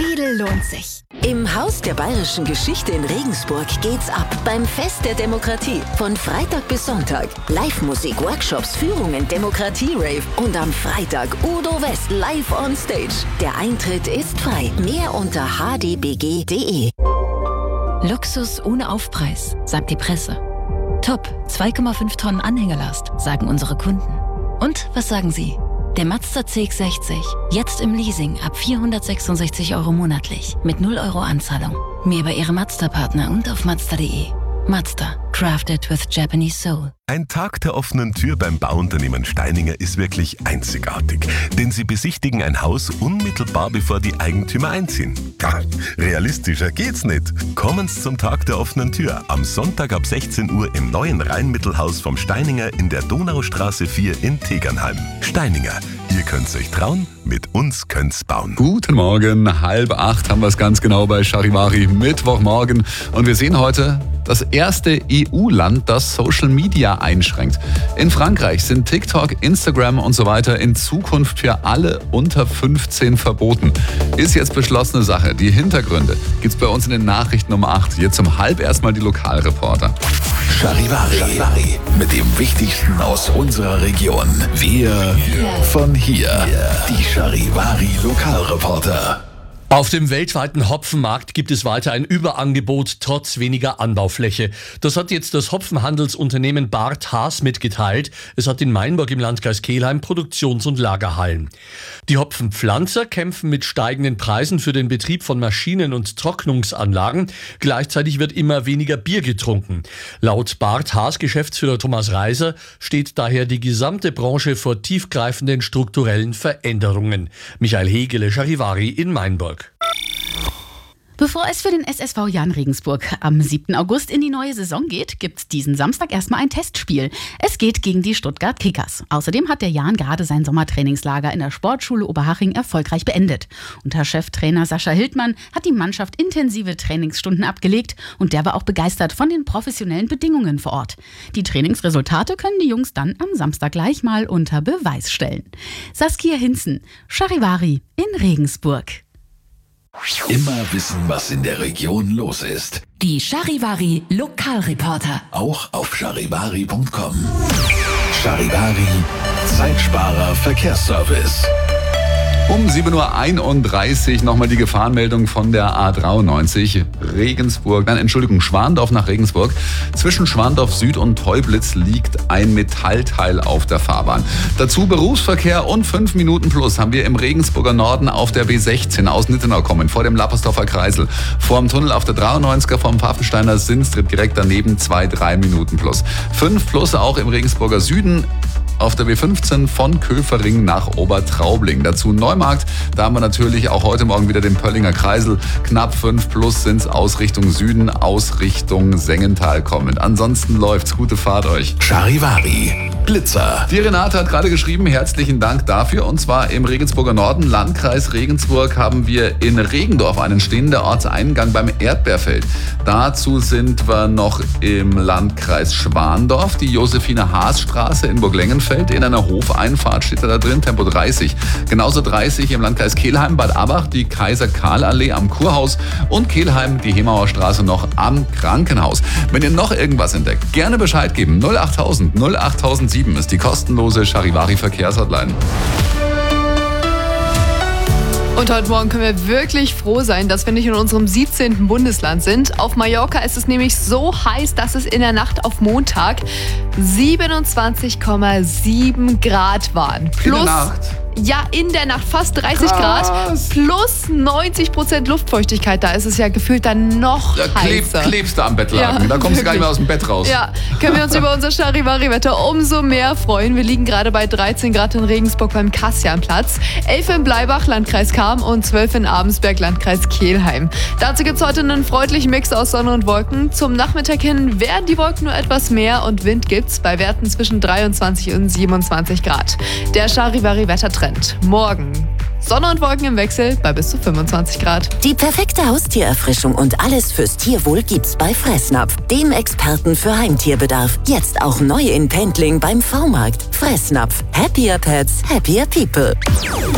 Lidl lohnt sich. Im Haus der bayerischen Geschichte in Regensburg geht's ab beim Fest der Demokratie. Von Freitag bis Sonntag. Live-Musik, Workshops, Führungen, Demokratie-Rave und am Freitag Udo West live on stage. Der Eintritt ist frei. Mehr unter hdbg.de. Luxus ohne Aufpreis, sagt die Presse. Top, 2,5 Tonnen Anhängerlast, sagen unsere Kunden. Und was sagen Sie? Der Mazda CX-60, jetzt im Leasing ab 466 € monatlich, mit 0 € Anzahlung. Mehr bei Ihrem Mazda-Partner und auf Mazda.de. Mazda, crafted with Japanese soul. Ein Tag der offenen Tür beim Bauunternehmen Steininger ist wirklich einzigartig, denn sie besichtigen ein Haus unmittelbar bevor die Eigentümer einziehen. Ja, realistischer geht's nicht. Kommen Sie zum Tag der offenen Tür am Sonntag ab 16 Uhr im neuen Rheinmittelhaus vom Steininger in der Donaustraße 4 in Tegernheim. Steininger, ihr könnt's euch trauen, mit uns könnt's bauen. Guten Morgen, 7:30 haben wir es ganz genau bei Charivari, Mittwochmorgen. Und wir sehen heute das erste EU-Land, das Social Media einschränkt. In Frankreich sind TikTok, Instagram und so weiter in Zukunft für alle unter 15 verboten. Ist jetzt beschlossene Sache. Die Hintergründe gibt's bei uns in den Nachrichten um 8. Jetzt um 7:30 erstmal die Lokalreporter. Charivari mit dem Wichtigsten aus unserer Region. Wir von hier. Die Charivari Lokalreporter. Auf dem weltweiten Hopfenmarkt gibt es weiter ein Überangebot trotz weniger Anbaufläche. Das hat jetzt das Hopfenhandelsunternehmen Bart Haas mitgeteilt. Es hat in Mainburg im Landkreis Kelheim Produktions- und Lagerhallen. Die Hopfenpflanzer kämpfen mit steigenden Preisen für den Betrieb von Maschinen und Trocknungsanlagen. Gleichzeitig wird immer weniger Bier getrunken. Laut Bart Haas Geschäftsführer Thomas Reiser steht daher die gesamte Branche vor tiefgreifenden strukturellen Veränderungen. Michael Hegele, Charivari in Mainburg. Bevor es für den SSV Jahn Regensburg am 7. August in die neue Saison geht, gibt's diesen Samstag erstmal ein Testspiel. Es geht gegen die Stuttgart Kickers. Außerdem hat der Jahn gerade sein Sommertrainingslager in der Sportschule Oberhaching erfolgreich beendet. Unter Cheftrainer Sascha Hildmann hat die Mannschaft intensive Trainingsstunden abgelegt und der war auch begeistert von den professionellen Bedingungen vor Ort. Die Trainingsresultate können die Jungs dann am Samstag gleich mal unter Beweis stellen. Saskia Hinzen, Charivari in Regensburg. Immer wissen, was in der Region los ist. Die Charivari Lokalreporter. Auch auf charivari.com. Charivari, Zeitsparer Verkehrsservice. Um 7:31 Uhr nochmal die Gefahrenmeldung von der A93 Schwandorf nach Regensburg. Zwischen Schwandorf Süd und Teublitz liegt ein Metallteil auf der Fahrbahn. Dazu Berufsverkehr und 5 Minuten plus haben wir im Regensburger Norden auf der B16 aus Nittenau kommen, vor dem Lappersdorfer Kreisel. Vor dem Tunnel auf der 93er vom Pfaffensteiner Sinnstritt direkt daneben 2-3 Minuten plus. 5 plus auch im Regensburger Süden. Auf der B15 von Köfering nach Obertraubling. Dazu Neumarkt. Da haben wir natürlich auch heute Morgen wieder den Pöllinger Kreisel. Knapp 5 plus sind's aus Richtung Süden, aus Richtung Sengental kommend. Ansonsten läuft's. Gute Fahrt euch. Charivari, Blitzer. Die Renate hat gerade geschrieben, herzlichen Dank dafür. Und zwar im Regensburger Norden, Landkreis Regensburg, haben wir in Regendorf einen stehenden Ortseingang beim Erdbeerfeld. Dazu sind wir noch im Landkreis Schwandorf, die Josephine-Haas-Straße in Burglengenfeld. In einer Hofeinfahrt steht da drin, Tempo 30. Genauso 30 im Landkreis Kelheim, Bad Abach, die Kaiser-Karl-Allee am Kurhaus und Kelheim, die Hemauer Straße noch am Krankenhaus. Wenn ihr noch irgendwas entdeckt, gerne Bescheid geben. 08000 08007 ist die kostenlose Charivari Verkehrshotline. Und heute Morgen können wir wirklich froh sein, dass wir nicht in unserem 17. Bundesland sind. Auf Mallorca ist es nämlich so heiß, dass es in der Nacht auf Montag 27,7 Grad waren. In der Nacht? Ja, in der Nacht fast 30 Krass. Grad plus 90% Luftfeuchtigkeit. Da ist es ja gefühlt dann noch heißer. Klebst du am Bettlaken. Ja, da kommst du gar nicht mehr wirklich. aus dem Bett raus. Ja, können wir uns über unser Charivari-Wetter umso mehr freuen. Wir liegen gerade bei 13 Grad in Regensburg beim Kassianplatz, 11 in Bleibach, Landkreis Cham und 12 in Abensberg, Landkreis Kelheim. Dazu gibt es heute einen freundlichen Mix aus Sonne und Wolken. Zum Nachmittag hin werden die Wolken nur etwas mehr und Wind gibt's bei Werten zwischen 23 und 27 Grad. Der Charivari-Wettertrend. Morgen Sonne und Wolken im Wechsel bei bis zu 25 Grad. Die perfekte Haustiererfrischung und alles fürs Tierwohl gibt's bei Fressnapf, dem Experten für Heimtierbedarf. Jetzt auch neu in Pendling beim V-Markt. Fressnapf. Happier Pets, happier people.